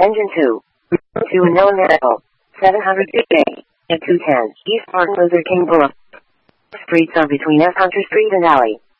Engine 2. To unknown medical. 750 at 210 East Martin Luther King Boulevard. Streets are between F. Hunter Street and Alley.